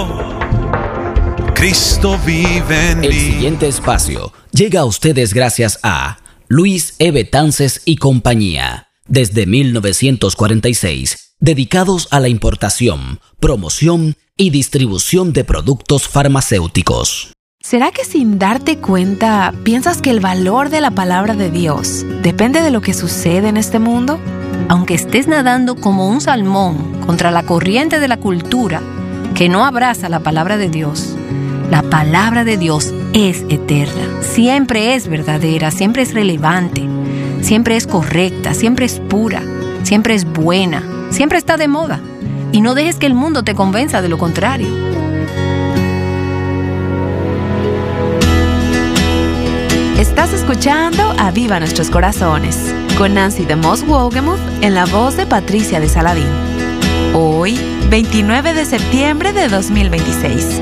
Cristo vive en mí. El siguiente espacio llega a ustedes gracias a Luis E. Betances y compañía. Desde 1946, dedicados a la importación, promoción y distribución de productos farmacéuticos. ¿Será que sin darte cuenta piensas que el valor de la palabra de Dios depende de lo que sucede en este mundo? Aunque estés nadando como un salmón contra la corriente de la cultura que no abraza la palabra de Dios, la palabra de Dios es eterna, siempre es verdadera, siempre es relevante, siempre es correcta, siempre es pura, siempre es buena, siempre está de moda. Y no dejes que el mundo te convenza de lo contrario. Estás escuchando Aviva Nuestros Corazones con Nancy DeMoss Wogemuth en la voz de Patricia de Saladín. Hoy, 29 de septiembre de 2026.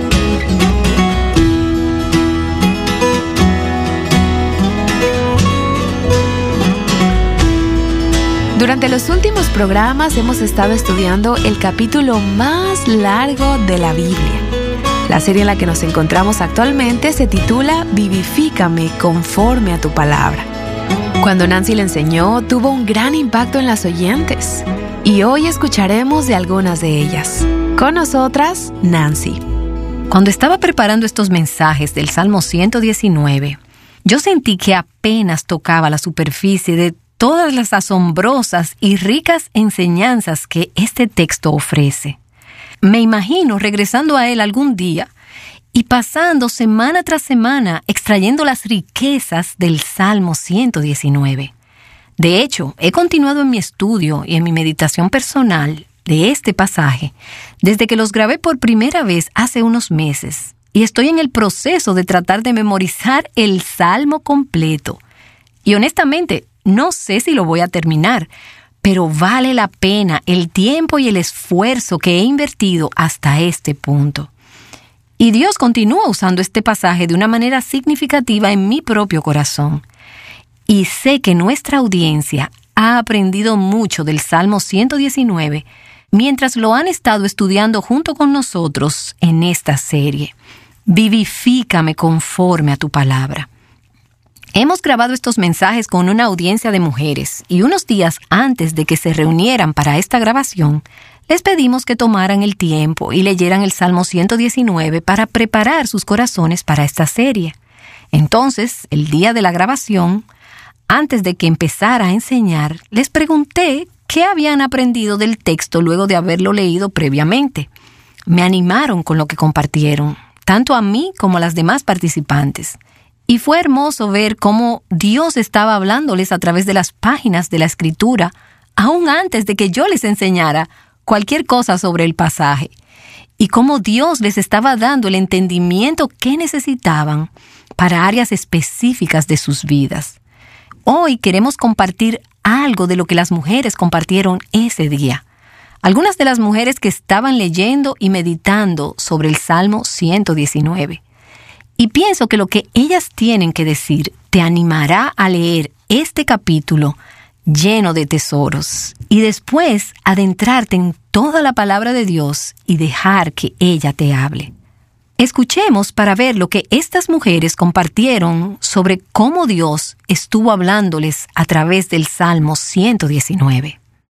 Durante los últimos programas hemos estado estudiando el capítulo más largo de la Biblia. La serie en la que nos encontramos actualmente se titula Vivifícame conforme a tu palabra. Cuando Nancy le enseñó, tuvo un gran impacto en las oyentes. Y hoy escucharemos de algunas de ellas. Con nosotras, Nancy. Cuando estaba preparando estos mensajes del Salmo 119, yo sentí que apenas tocaba la superficie de todas las asombrosas y ricas enseñanzas que este texto ofrece. Me imagino regresando a él algún día y pasando semana tras semana extrayendo las riquezas del Salmo 119. De hecho, he continuado en mi estudio y en mi meditación personal de este pasaje desde que los grabé por primera vez hace unos meses y estoy en el proceso de tratar de memorizar el Salmo completo. Y honestamente, no sé si lo voy a terminar, pero vale la pena el tiempo y el esfuerzo que he invertido hasta este punto. Y Dios continúa usando este pasaje de una manera significativa en mi propio corazón. Y sé que nuestra audiencia ha aprendido mucho del Salmo 119 mientras lo han estado estudiando junto con nosotros en esta serie. Vivifícame conforme a tu palabra. Hemos grabado estos mensajes con una audiencia de mujeres y unos días antes de que se reunieran para esta grabación, les pedimos que tomaran el tiempo y leyeran el Salmo 119 para preparar sus corazones para esta serie. Entonces, el día de la grabación, antes de que empezara a enseñar, les pregunté qué habían aprendido del texto luego de haberlo leído previamente. Me animaron con lo que compartieron, tanto a mí como a las demás participantes. Y fue hermoso ver cómo Dios estaba hablándoles a través de las páginas de la Escritura, aún antes de que yo les enseñara cualquier cosa sobre el pasaje, y cómo Dios les estaba dando el entendimiento que necesitaban para áreas específicas de sus vidas. Hoy queremos compartir algo de lo que las mujeres compartieron ese día. Algunas de las mujeres que estaban leyendo y meditando sobre el Salmo 119. Y pienso que lo que ellas tienen que decir te animará a leer este capítulo lleno de tesoros y después adentrarte en toda la palabra de Dios y dejar que ella te hable. Escuchemos para ver lo que estas mujeres compartieron sobre cómo Dios estuvo hablándoles a través del Salmo 119.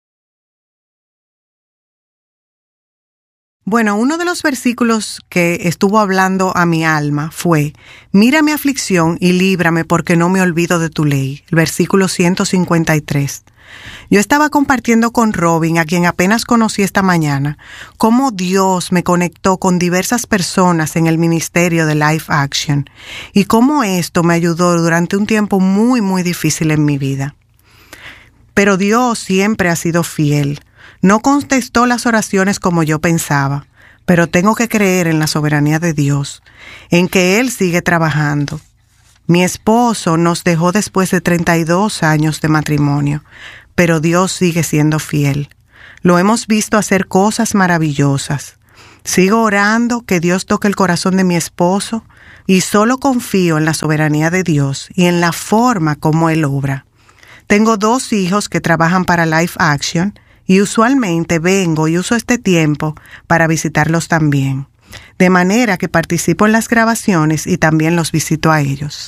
Bueno, uno de los versículos que estuvo hablando a mi alma fue: mira mi aflicción y líbrame porque no me olvido de tu ley. El versículo 153. Yo estaba compartiendo con Robin, a quien apenas conocí esta mañana, cómo Dios me conectó con diversas personas en el ministerio de Life Action y cómo esto me ayudó durante un tiempo muy, muy difícil en mi vida. Pero Dios siempre ha sido fiel. No contestó las oraciones como yo pensaba, pero tengo que creer en la soberanía de Dios, en que Él sigue trabajando. Mi esposo nos dejó después de 32 años de matrimonio, pero Dios sigue siendo fiel. Lo hemos visto hacer cosas maravillosas. Sigo orando que Dios toque el corazón de mi esposo y solo confío en la soberanía de Dios y en la forma como Él obra. Tengo 2 hijos que trabajan para Life Action y usualmente vengo y uso este tiempo para visitarlos también. de manera que participo en las grabaciones y también los visito a ellos.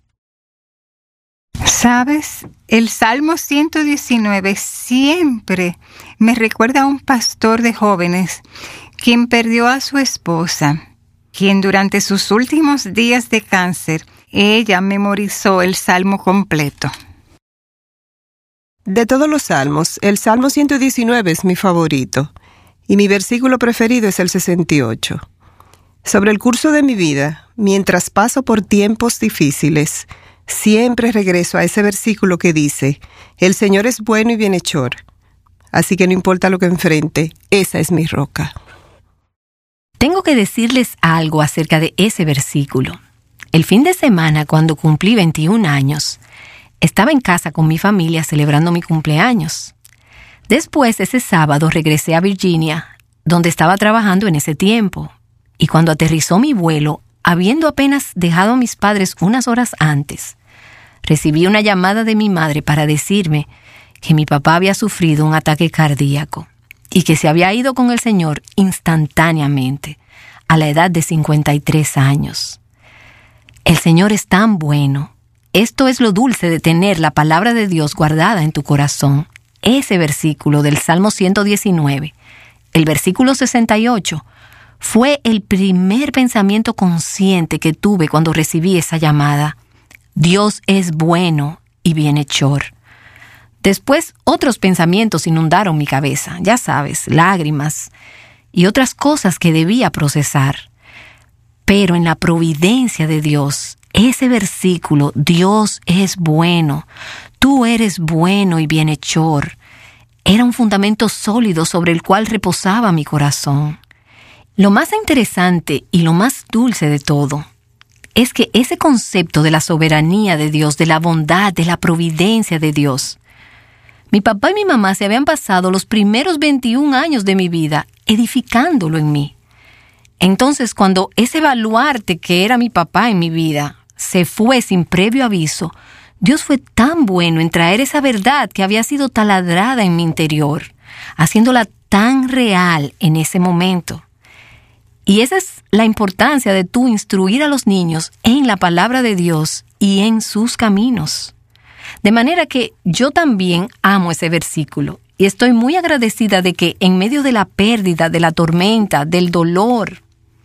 ¿Sabes? El Salmo 119 siempre me recuerda a un pastor de jóvenes quien perdió a su esposa, quien durante sus últimos días de cáncer, ella memorizó el Salmo completo. De todos los salmos, el Salmo 119 es mi favorito, y mi versículo preferido es el 68. Sobre el curso de mi vida, mientras paso por tiempos difíciles, siempre regreso a ese versículo que dice: el Señor es bueno y bienhechor, así que no importa lo que enfrente, esa es mi roca. Tengo que decirles algo acerca de ese versículo. El fin de semana, cuando cumplí 21 años, estaba en casa con mi familia celebrando mi cumpleaños. Después, ese sábado, regresé a Virginia, donde estaba trabajando en ese tiempo. Y cuando aterrizó mi vuelo, habiendo apenas dejado a mis padres unas horas antes, recibí una llamada de mi madre para decirme que mi papá había sufrido un ataque cardíaco y que se había ido con el Señor instantáneamente, a la edad de 53 años. El Señor es tan bueno. Esto es lo dulce de tener la palabra de Dios guardada en tu corazón. Ese versículo del Salmo 119, el versículo 68, fue el primer pensamiento consciente que tuve cuando recibí esa llamada. Dios es bueno y bienhechor. Después, otros pensamientos inundaron mi cabeza, ya sabes, lágrimas y otras cosas que debía procesar. Pero en la providencia de Dios, ese versículo, Dios es bueno, tú eres bueno y bienhechor, era un fundamento sólido sobre el cual reposaba mi corazón. Lo más interesante y lo más dulce de todo es que ese concepto de la soberanía de Dios, de la bondad, de la providencia de Dios, mi papá y mi mamá se habían pasado los primeros 21 años de mi vida edificándolo en mí. Entonces, cuando ese baluarte que era mi papá en mi vida se fue sin previo aviso, Dios fue tan bueno en traer esa verdad que había sido taladrada en mi interior, haciéndola tan real en ese momento. Y esa es la importancia de tú instruir a los niños en la palabra de Dios y en sus caminos. De manera que yo también amo ese versículo y estoy muy agradecida de que en medio de la pérdida, de la tormenta, del dolor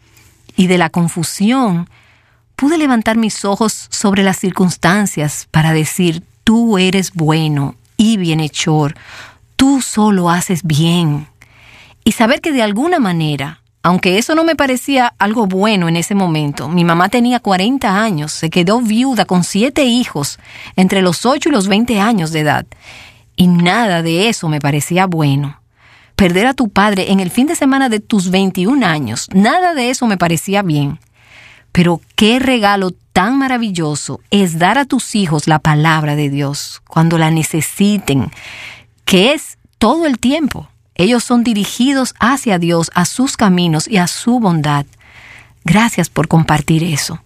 y de la confusión, pude levantar mis ojos sobre las circunstancias para decir: tú eres bueno y bienhechor, tú solo haces bien. Y saber que de alguna manera, aunque eso no me parecía algo bueno en ese momento, mi mamá tenía 40 años, se quedó viuda con 7 hijos entre los 8 y los 20 años de edad, y nada de eso me parecía bueno. Perder a tu padre en el fin de semana de tus 21 años, nada de eso me parecía bien. Pero qué regalo tan maravilloso es dar a tus hijos la palabra de Dios cuando la necesiten, que es todo el tiempo. Ellos son dirigidos hacia Dios, a sus caminos y a su bondad. Gracias por compartir eso.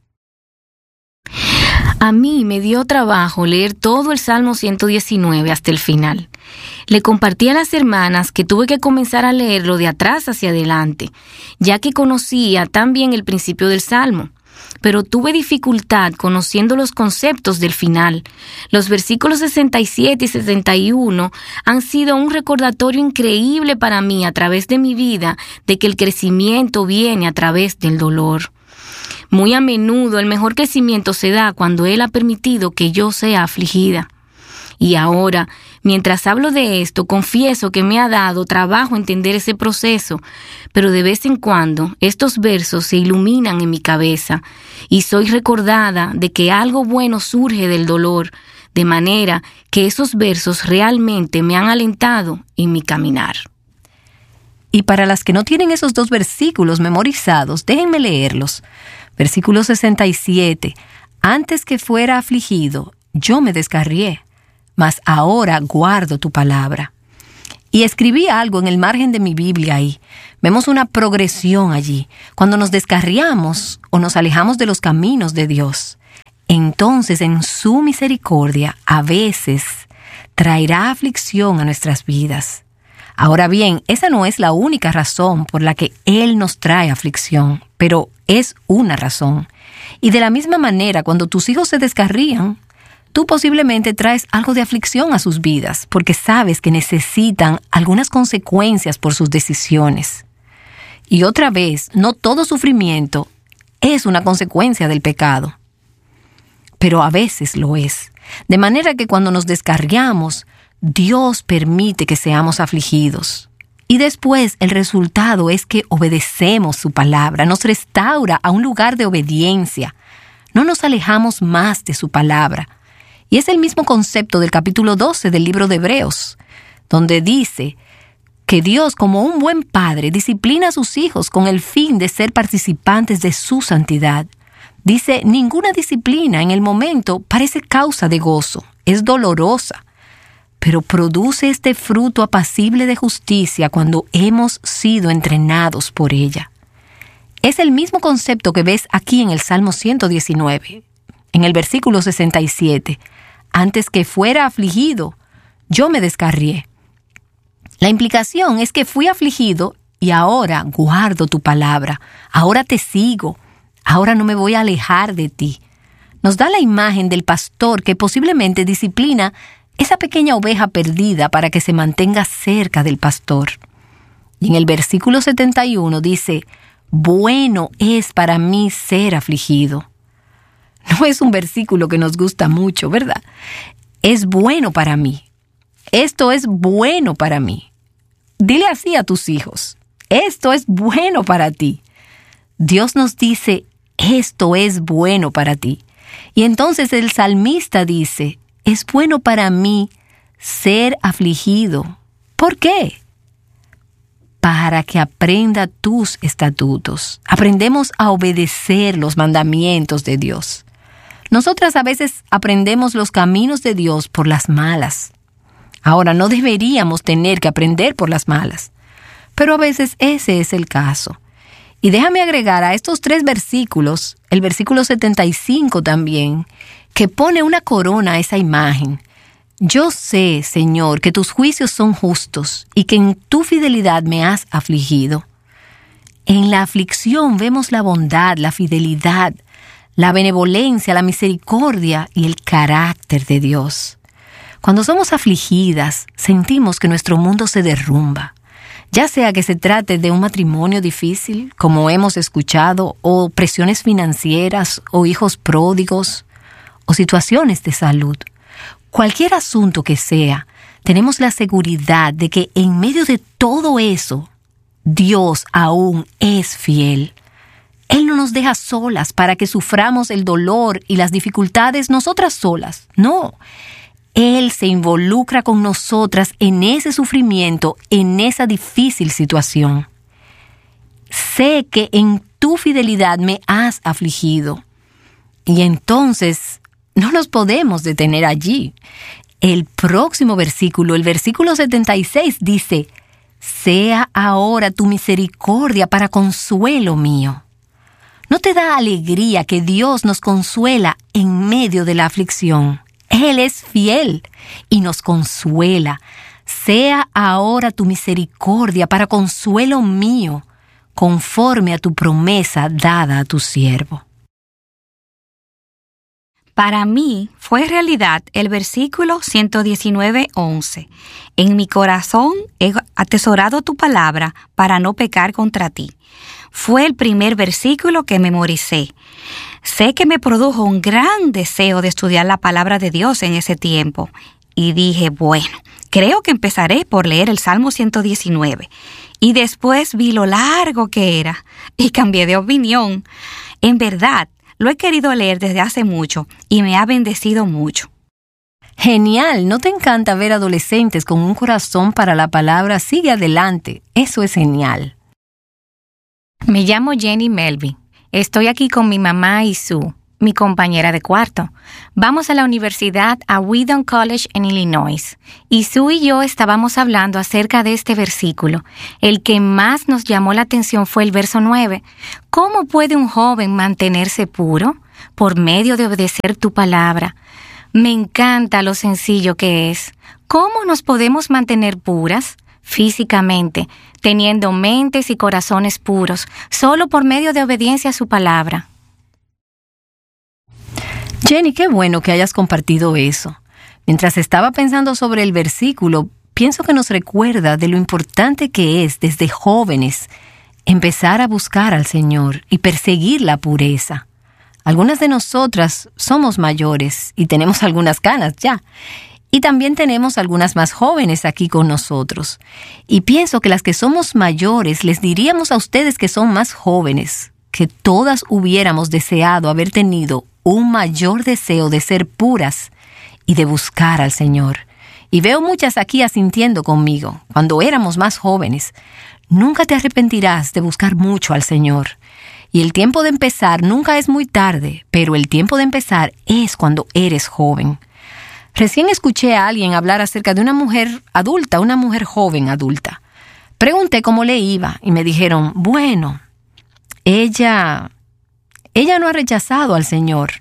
A mí me dio trabajo leer todo el Salmo 119 hasta el final. Le compartí a las hermanas que tuve que comenzar a leerlo de atrás hacia adelante, ya que conocía tan bien el principio del Salmo. Pero tuve dificultad conociendo los conceptos del final. Los versículos 67 y 71 han sido un recordatorio increíble para mí a través de mi vida de que el crecimiento viene a través del dolor. Muy a menudo el mejor crecimiento se da cuando Él ha permitido que yo sea afligida. Y ahora, mientras hablo de esto, confieso que me ha dado trabajo entender ese proceso, pero de vez en cuando estos versos se iluminan en mi cabeza y soy recordada de que algo bueno surge del dolor, de manera que esos versos realmente me han alentado en mi caminar. Y para las que no tienen esos 2 versículos memorizados, déjenme leerlos. Versículo 67. Antes que fuera afligido, yo me descarrié, mas ahora guardo tu palabra. Y escribí algo en el margen de mi Biblia ahí. Vemos una progresión allí. Cuando nos descarriamos o nos alejamos de los caminos de Dios, entonces en su misericordia a veces traerá aflicción a nuestras vidas. Ahora bien, esa no es la única razón por la que Él nos trae aflicción, pero es una razón. Y de la misma manera, cuando tus hijos se descarrían, tú posiblemente traes algo de aflicción a sus vidas, porque sabes que necesitan algunas consecuencias por sus decisiones. Y otra vez, no todo sufrimiento es una consecuencia del pecado, pero a veces lo es. De manera que cuando nos descarriamos, Dios permite que seamos afligidos. Y después el resultado es que obedecemos su palabra, nos restaura a un lugar de obediencia. No nos alejamos más de su palabra. Y es el mismo concepto del capítulo 12 del libro de Hebreos, donde dice que Dios, como un buen padre, disciplina a sus hijos con el fin de ser participantes de su santidad. Dice, ninguna disciplina en el momento parece causa de gozo, es dolorosa, pero produce este fruto apacible de justicia cuando hemos sido entrenados por ella. Es el mismo concepto que ves aquí en el Salmo 119, en el versículo 67. Antes que fuera afligido, yo me descarrié. La implicación es que fui afligido y ahora guardo tu palabra, ahora te sigo, ahora no me voy a alejar de ti. Nos da la imagen del pastor que posiblemente disciplina esa pequeña oveja perdida para que se mantenga cerca del pastor. Y en el versículo 71 dice, bueno es para mí ser afligido. No es un versículo que nos gusta mucho, ¿verdad? Es bueno para mí. Esto es bueno para mí. Dile así a tus hijos. Esto es bueno para ti. Dios nos dice, esto es bueno para ti. Y entonces el salmista dice, es bueno para mí ser afligido. ¿Por qué? Para que aprenda tus estatutos. Aprendemos a obedecer los mandamientos de Dios. Nosotras a veces aprendemos los caminos de Dios por las malas. Ahora, no deberíamos tener que aprender por las malas, pero a veces ese es el caso. Y déjame agregar a estos 3 versículos, el versículo 75 también, que pone una corona a esa imagen. Yo sé, Señor, que tus juicios son justos y que en tu fidelidad me has afligido. En la aflicción vemos la bondad, la fidelidad, la benevolencia, la misericordia y el carácter de Dios. Cuando somos afligidas, sentimos que nuestro mundo se derrumba, ya sea que se trate de un matrimonio difícil, como hemos escuchado, o presiones financieras, o hijos pródigos, o situaciones de salud. Cualquier asunto que sea, tenemos la seguridad de que en medio de todo eso, Dios aún es fiel. Él no nos deja solas para que suframos el dolor y las dificultades nosotras solas. No. Él se involucra con nosotras en ese sufrimiento, en esa difícil situación. Sé que en tu fidelidad me has afligido. Y entonces no nos podemos detener allí. El próximo versículo, el versículo 76, dice, sea ahora tu misericordia para consuelo mío. ¿No te da alegría que Dios nos consuela en medio de la aflicción? Él es fiel y nos consuela. Sea ahora tu misericordia para consuelo mío, conforme a tu promesa dada a tu siervo. Para mí fue realidad el versículo 119:11. En mi corazón he atesorado tu palabra para no pecar contra ti. Fue el primer versículo que memoricé. Sé que me produjo un gran deseo de estudiar la palabra de Dios en ese tiempo. Y dije, bueno, creo que empezaré por leer el Salmo 119. Y después vi lo largo que era y cambié de opinión. En verdad, lo he querido leer desde hace mucho y me ha bendecido mucho. Genial, ¿no te encanta ver adolescentes con un corazón para la palabra? Sigue adelante, eso es genial. Me llamo Jenny Melby. Estoy aquí con mi mamá y Sue, mi compañera de cuarto. Vamos a la universidad a Wheaton College en Illinois. Y Sue y yo estábamos hablando acerca de este versículo. El que más nos llamó la atención fue el verso 9. ¿Cómo puede un joven mantenerse puro? Por medio de obedecer tu palabra. Me encanta lo sencillo que es. ¿Cómo nos podemos mantener puras? físicamente, teniendo mentes y corazones puros, solo por medio de obediencia a su palabra. Jenny, qué bueno que hayas compartido eso. Mientras estaba pensando sobre el versículo, pienso que nos recuerda de lo importante que es desde jóvenes empezar a buscar al Señor y perseguir la pureza. Algunas de nosotras somos mayores y tenemos algunas canas ya. Y también tenemos algunas más jóvenes aquí con nosotros. Y pienso que las que somos mayores les diríamos a ustedes que son más jóvenes, que todas hubiéramos deseado haber tenido un mayor deseo de ser puras y de buscar al Señor. Y veo muchas aquí asintiendo conmigo. Cuando éramos más jóvenes, nunca te arrepentirás de buscar mucho al Señor. Y el tiempo de empezar nunca es muy tarde, pero el tiempo de empezar es cuando eres joven. Recién escuché a alguien hablar acerca de una mujer adulta, una mujer joven adulta. Pregunté cómo le iba y me dijeron, bueno, ella no ha rechazado al Señor,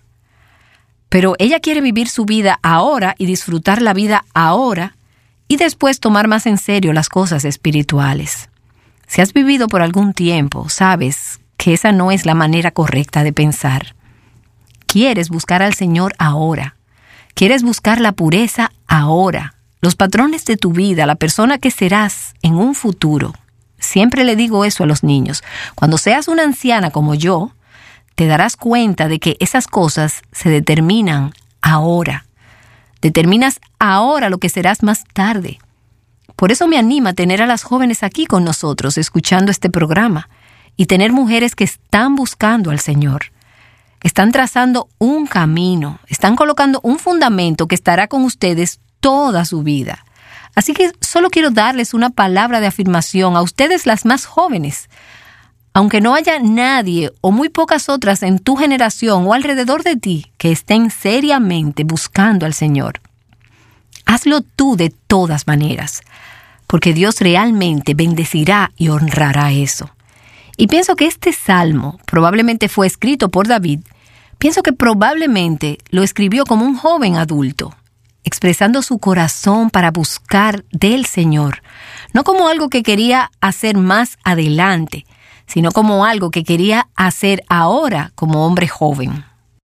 pero ella quiere vivir su vida ahora y disfrutar la vida ahora y después tomar más en serio las cosas espirituales. Si has vivido por algún tiempo, sabes que esa no es la manera correcta de pensar. Quieres buscar al Señor ahora. Quieres buscar la pureza ahora. Los patrones de tu vida, la persona que serás en un futuro. Siempre le digo eso a los niños. Cuando seas una anciana como yo, te darás cuenta de que esas cosas se determinan ahora. Determinas ahora lo que serás más tarde. Por eso me anima tener a las jóvenes aquí con nosotros, escuchando este programa, y tener mujeres que están buscando al Señor. Están trazando un camino, están colocando un fundamento que estará con ustedes toda su vida. Así que solo quiero darles una palabra de afirmación a ustedes las más jóvenes. Aunque no haya nadie o muy pocas otras en tu generación o alrededor de ti que estén seriamente buscando al Señor, hazlo tú de todas maneras, porque Dios realmente bendecirá y honrará eso. Y pienso que este salmo probablemente fue escrito por David. Pienso que probablemente lo escribió como un joven adulto, expresando su corazón para buscar del Señor, no como algo que quería hacer más adelante, sino como algo que quería hacer ahora como hombre joven.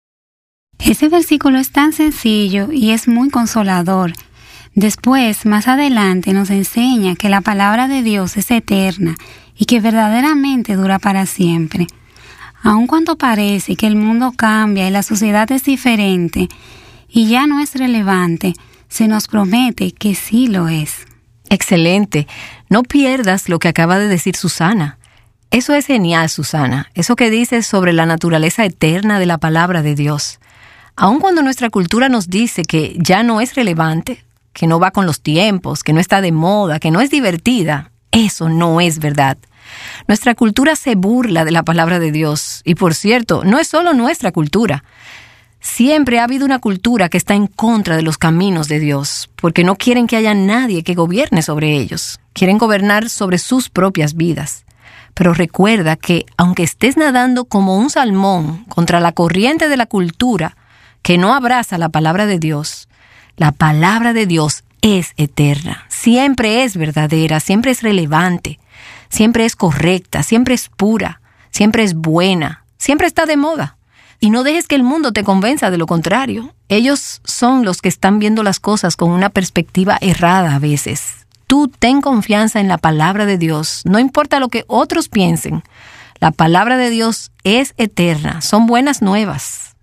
Ese versículo es tan sencillo y es muy consolador. Después, más adelante, nos enseña que la palabra de Dios es eterna y que verdaderamente dura para siempre. Aun cuando parece que el mundo cambia y la sociedad es diferente y ya no es relevante, se nos promete que sí lo es. Excelente. No pierdas lo que acaba de decir Susana. Eso es genial, Susana. Eso que dices sobre la naturaleza eterna de la palabra de Dios. Aun cuando nuestra cultura nos dice que ya no es relevante, que no va con los tiempos, que no está de moda, que no es divertida, eso no es verdad. Nuestra cultura se burla de la palabra de Dios. Y por cierto, no es solo nuestra cultura. Siempre ha habido una cultura que está en contra de los caminos de Dios, porque no quieren que haya nadie que gobierne sobre ellos. Quieren gobernar sobre sus propias vidas. Pero recuerda que, aunque estés nadando como un salmón contra la corriente de la cultura que no abraza la palabra de Dios, la palabra de Dios es eterna, siempre es verdadera, siempre es relevante, siempre es correcta, siempre es pura, siempre es buena, siempre está de moda. Y no dejes que el mundo te convenza de lo contrario. Ellos son los que están viendo las cosas con una perspectiva errada a veces. Tú ten confianza en la palabra de Dios, no importa lo que otros piensen. La palabra de Dios es eterna, son buenas nuevas.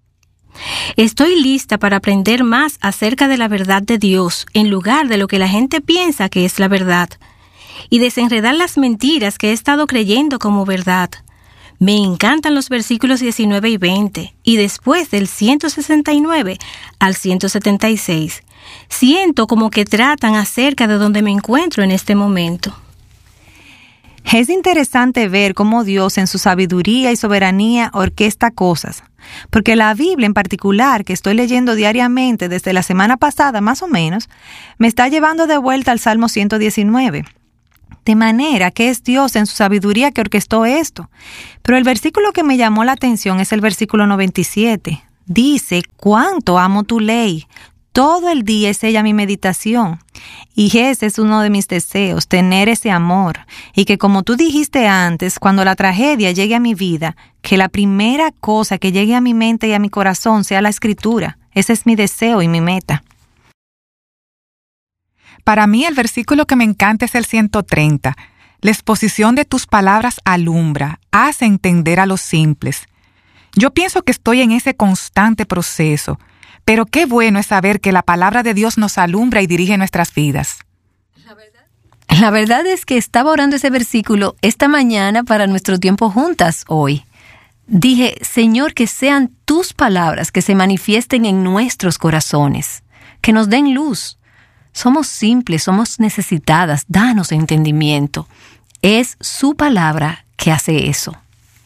Estoy lista para aprender más acerca de la verdad de Dios, en lugar de lo que la gente piensa que es la verdad, y desenredar las mentiras que he estado creyendo como verdad. Me encantan los versículos 19 y 20, y después del 169 al 176. Siento como que tratan acerca de donde me encuentro en este momento. Es interesante ver cómo Dios en su sabiduría y soberanía orquesta cosas, porque la Biblia en particular, que estoy leyendo diariamente desde la semana pasada más o menos, me está llevando de vuelta al Salmo 119. De manera que es Dios en su sabiduría que orquestó esto. Pero el versículo que me llamó la atención es el versículo 97. Dice, «Cuánto amo tu ley. todo el día es ella mi meditación. Y ese es uno de mis deseos, tener ese amor. Y que como tú dijiste antes, cuando la tragedia llegue a mi vida, que la primera cosa que llegue a mi mente y a mi corazón sea la Escritura. Ese es mi deseo y mi meta. Para mí el versículo que me encanta es el 130. La exposición de tus palabras alumbra, hace entender a los simples. Yo pienso que estoy en ese constante proceso, pero qué bueno es saber que la palabra de Dios nos alumbra y dirige nuestras vidas. La verdad es que estaba orando ese versículo esta mañana para nuestro tiempo juntas hoy. Dije, Señor, que sean tus palabras que se manifiesten en nuestros corazones, que nos den luz. Somos simples, somos necesitadas, danos entendimiento. Es su palabra que hace eso.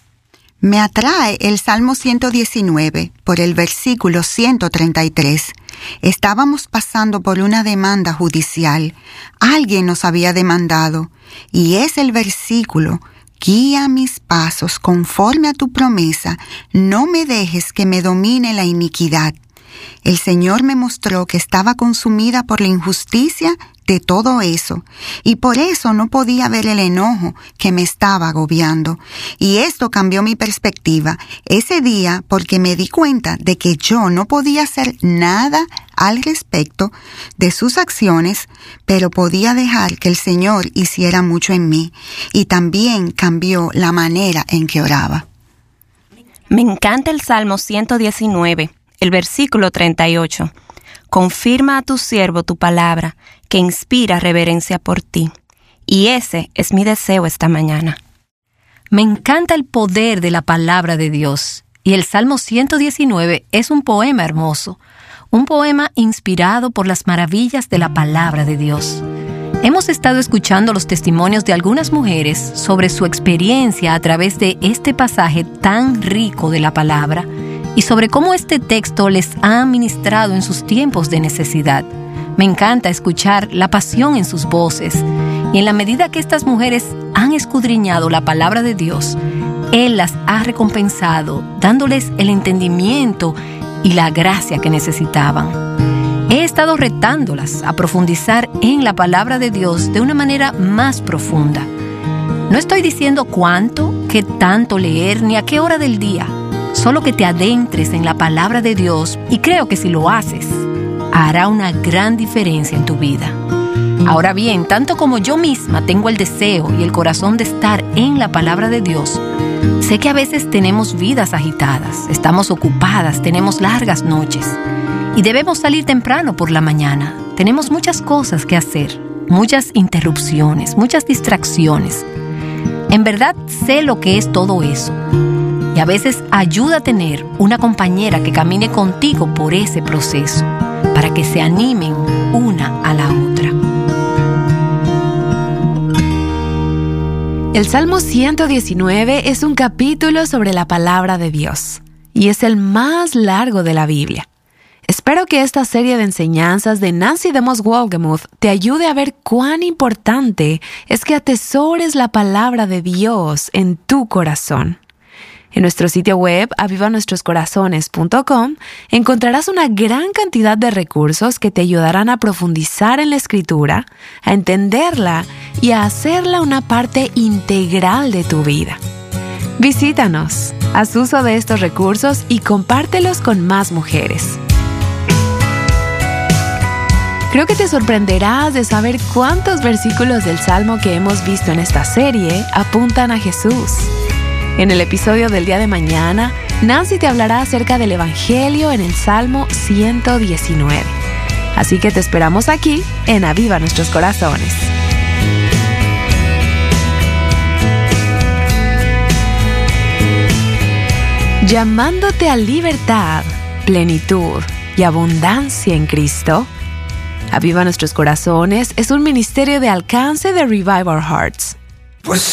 Me atrae el Salmo 119 por el versículo 133. Estábamos pasando por una demanda judicial. Alguien nos había demandado. Y es el versículo: guía mis pasos conforme a tu promesa, no me dejes que me domine la iniquidad. El Señor me mostró que estaba consumida por la injusticia de todo eso, y por eso no podía ver el enojo que me estaba agobiando. Y esto cambió mi perspectiva ese día, porque me di cuenta de que yo no podía hacer nada al respecto de sus acciones, pero podía dejar que el Señor hiciera mucho en mí, y también cambió la manera en que oraba. Me encanta el Salmo 119. El versículo 38. Confirma a tu siervo tu palabra, que inspira reverencia por ti. Y ese es mi deseo esta mañana. Me encanta el poder de la palabra de Dios. Y el Salmo 119 es un poema hermoso. Un poema inspirado por las maravillas de la palabra de Dios. Hemos estado escuchando los testimonios de algunas mujeres sobre su experiencia a través de este pasaje tan rico de la palabra, y sobre cómo este texto les ha ministrado en sus tiempos de necesidad. Me encanta escuchar la pasión en sus voces, y en la medida que estas mujeres han escudriñado la palabra de Dios, Él las ha recompensado, dándoles el entendimiento y la gracia que necesitaban. He estado retándolas a profundizar en la palabra de Dios de una manera más profunda. No estoy diciendo cuánto, qué tanto leer, ni a qué hora del día. Solo que te adentres en la palabra de Dios, y creo que si lo haces, hará una gran diferencia en tu vida. Ahora bien, tanto como yo misma tengo el deseo y el corazón de estar en la palabra de Dios, sé que a veces tenemos vidas agitadas, estamos ocupadas, tenemos largas noches, y debemos salir temprano por la mañana. Tenemos muchas cosas que hacer, muchas interrupciones, muchas distracciones. En verdad sé lo que es todo eso. Y a veces ayuda a tener una compañera que camine contigo por ese proceso, para que se animen una a la otra. El Salmo 119 es un capítulo sobre la palabra de Dios, y es el más largo de la Biblia. Espero que esta serie de enseñanzas de Nancy DeMoss Wolgemuth te ayude a ver cuán importante es que atesores la palabra de Dios en tu corazón. En nuestro sitio web, avivanuestroscorazones.com, encontrarás una gran cantidad de recursos que te ayudarán a profundizar en la Escritura, a entenderla y a hacerla una parte integral de tu vida. Visítanos, haz uso de estos recursos y compártelos con más mujeres. Creo que te sorprenderás de saber cuántos versículos del Salmo que hemos visto en esta serie apuntan a Jesús. En el episodio del día de mañana, Nancy te hablará acerca del Evangelio en el Salmo 119. Así que te esperamos aquí en Aviva Nuestros Corazones. Llamándote a libertad, plenitud y abundancia en Cristo. Aviva Nuestros Corazones es un ministerio de alcance de Revive Our Hearts.